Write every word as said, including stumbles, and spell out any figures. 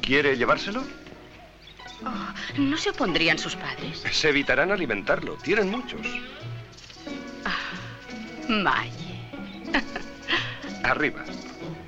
¿Quiere llevárselo? Oh, ¿no se opondrían sus padres? Se evitarán alimentarlo. Tienen muchos. Ah, vaya. Arriba.